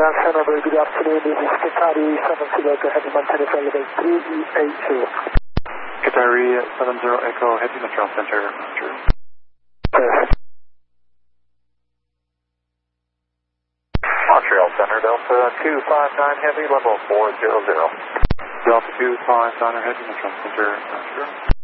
Ground Center, very good afternoon. This is Qatari 70 Echo, heading Montana for elevate 3880. Qatari 70 Echo, heading Montreal Center. Montreal Center, Delta 259 Heavy, level 400. Delta 259 Heavy, Montreal Center.